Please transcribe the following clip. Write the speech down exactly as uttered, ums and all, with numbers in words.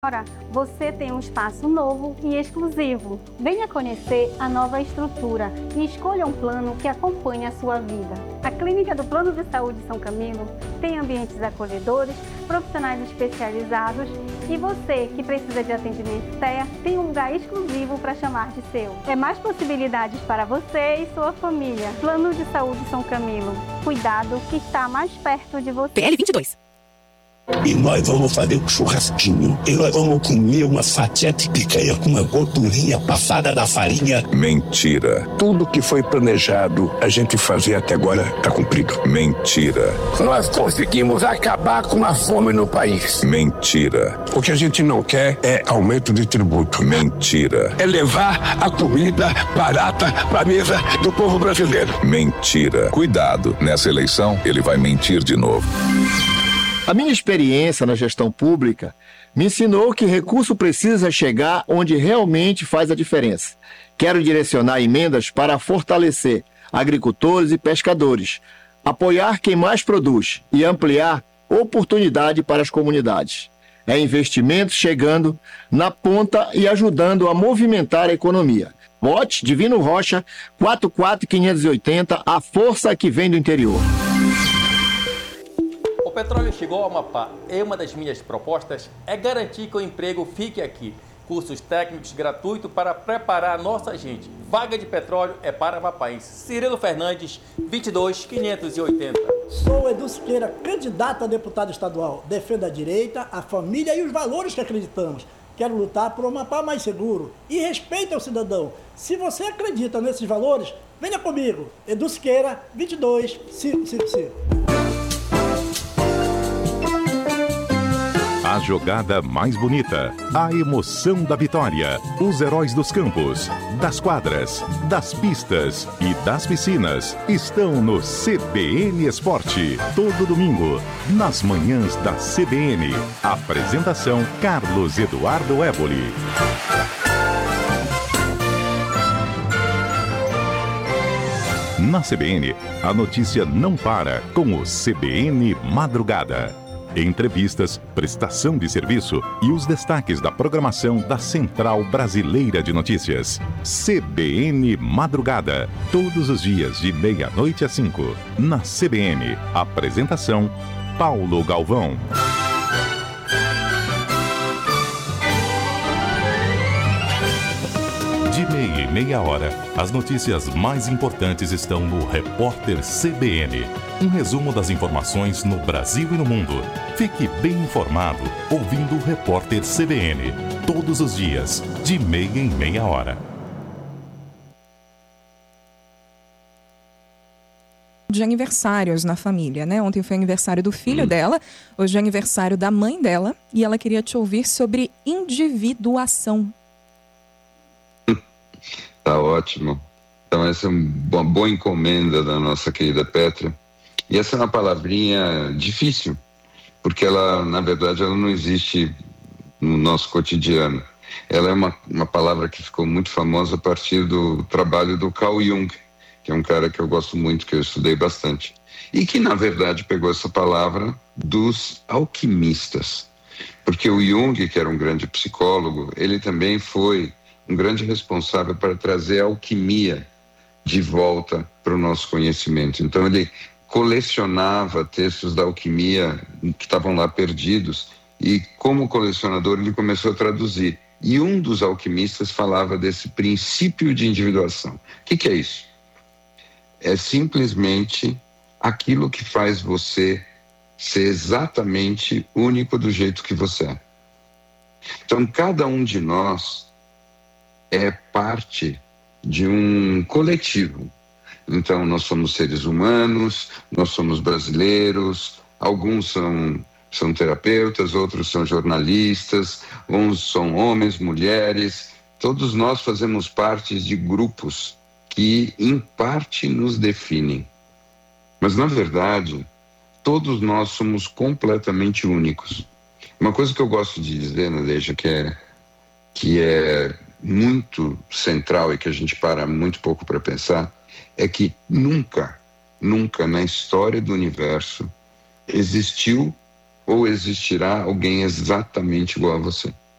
Agora você tem um espaço novo e exclusivo. Venha conhecer a nova estrutura e escolha um plano que acompanhe a sua vida. A Clínica do Plano de Saúde São Camilo tem ambientes acolhedores, profissionais especializados e você que precisa de atendimento T E A tem um lugar exclusivo para chamar de seu. É mais possibilidades para você e sua família. Plano de Saúde São Camilo. Cuidado que está mais perto de você. P L vinte e dois. E nós vamos fazer um churrasquinho. E nós vamos comer uma fatia de picanha com uma gordurinha passada da farinha. Mentira. Tudo que foi planejado a gente fazer até agora está cumprido. Mentira. Nós conseguimos acabar com a fome no país. Mentira. O que a gente não quer é aumento de tributo. Mentira. É levar a comida barata para a mesa do povo brasileiro. Mentira. Cuidado, nessa eleição ele vai mentir de novo. A minha experiência na gestão pública me ensinou que recurso precisa chegar onde realmente faz a diferença. Quero direcionar emendas para fortalecer agricultores e pescadores, apoiar quem mais produz e ampliar oportunidade para as comunidades. É investimento chegando na ponta e ajudando a movimentar a economia. Vote Divino Rocha, quatro quatro quinhentos e oitenta, a força que vem do interior. O petróleo chegou ao Amapá e uma das minhas propostas é garantir que o emprego fique aqui. Cursos técnicos gratuitos para preparar a nossa gente. Vaga de petróleo é para amapaense. Cirilo Fernandes, vinte e dois, quinhentos e oitenta. Sou Edu Siqueira, candidato a deputado estadual. Defendo a direita, a família e os valores que acreditamos. Quero lutar por um Amapá mais seguro e respeito ao cidadão. Se você acredita nesses valores, venha comigo. Edu Siqueira, vinte e dois, cinco cinco cinco. A jogada mais bonita, a emoção da vitória, os heróis dos campos, das quadras, das pistas e das piscinas estão no C B N Esporte. Todo domingo, nas manhãs da C B N. Apresentação Carlos Eduardo Éboli. Na C B N, a notícia não para com o C B N Madrugada. Entrevistas, prestação de serviço e os destaques da programação da Central Brasileira de Notícias. C B N Madrugada, todos os dias de meia-noite às cinco. Na C B N, apresentação Paulo Galvão. De meia e meia hora, as notícias mais importantes estão no Repórter C B N. Um resumo das informações no Brasil e no mundo. Fique bem informado ouvindo o Repórter C B N. Todos os dias, de meia em meia hora. De aniversários na família, né? Ontem foi aniversário do filho hum. dela, hoje é aniversário da mãe dela, e ela queria te ouvir sobre individuação. Tá ótimo. Então essa é uma boa encomenda da nossa querida Petra. E essa é uma palavrinha difícil, porque ela, na verdade, ela não existe no nosso cotidiano. Ela é uma, uma palavra que ficou muito famosa a partir do trabalho do Carl Jung, que é um cara que eu gosto muito, que eu estudei bastante. E que, na verdade, pegou essa palavra dos alquimistas. Porque o Jung, que era um grande psicólogo, ele também foi um grande responsável para trazer a alquimia de volta para o nosso conhecimento. Então ele colecionava textos da alquimia que estavam lá perdidos e, como colecionador, ele começou a traduzir. E um dos alquimistas falava desse princípio de individuação. O que, que é isso? É simplesmente aquilo que faz você ser exatamente único do jeito que você é. Então, cada um de nós é parte de um coletivo. Então, nós somos seres humanos, nós somos brasileiros, alguns são, são terapeutas, outros são jornalistas, uns são homens, mulheres. Todos nós fazemos parte de grupos que, em parte, nos definem. Mas, na verdade, todos nós somos completamente únicos. Uma coisa que eu gosto de dizer, Nadeja, que é, que é muito central e que a gente para muito pouco para pensar, é que nunca, nunca na história do universo existiu ou existirá alguém exatamente igual a você.